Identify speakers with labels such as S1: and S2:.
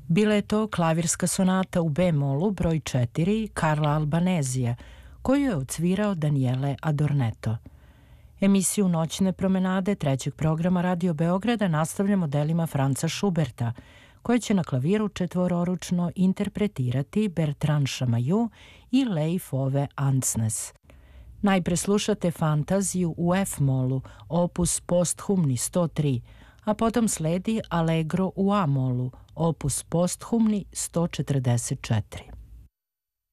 S1: Bila je to klavirska sonata u B-molu broj 4 Karla Albanezija, koju je odsvirao Daniele Adornetto. Emisiju Noćne promenade trećeg programa Radio Beograda nastavljamo delima Franca Schuberta, koje će na klaviru četvororučno interpretirati Bertrand Chamayou i Leif Ove Andsnes. Najpre slušate Fantaziju u F-molu, opus posthumni 103, a potom sledi Allegro u A-molu, opus posthumni 144.